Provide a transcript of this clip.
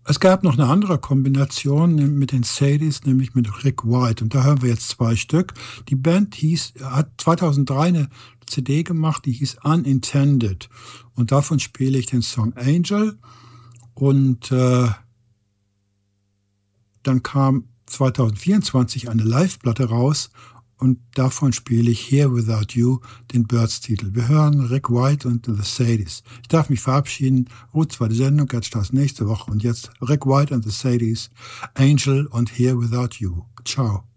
Es gab noch eine andere Kombination mit den Sadies, nämlich mit Rick White. Und da hören wir jetzt 2 Stück. Die Band hat 2003 eine CD gemacht, die hieß Unintended. Und davon spiele ich den Song Angel. Und dann kam 2024 eine Live-Platte raus. Und davon spiele ich Here Without You, den Birds-Titel. Wir hören Rick White und The Sadies. Ich darf mich verabschieden. Ruth, war die Sendung, jetzt startet nächste Woche. Und jetzt Rick White und The Sadies, Angel und Here Without You. Ciao.